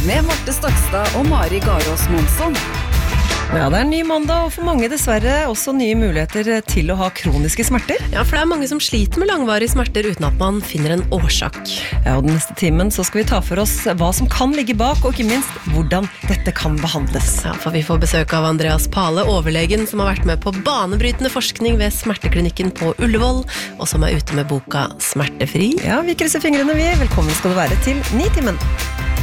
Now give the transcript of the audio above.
med Marte Stokstad og Mari Garås Monsson. Ja, det ny mandag, og for mange dessverre også nye muligheter til å ha kroniske smerter. Ja, for det mange som sliter med langvarige smerter uten at man finner en årsak. Ja, og den neste timen så skal vi ta for oss hva som kan ligge bak, og ikke minst hvordan dette kan behandles. Ja, for vi får besøk av Andreas Pale, overlegen som har vært med på banebrytende forskning ved smerteklinikken på Ullevål, og som ute med boka Smertefri. Ja, vi krysser fingrene vi. Velkommen skal du være til 9-timen.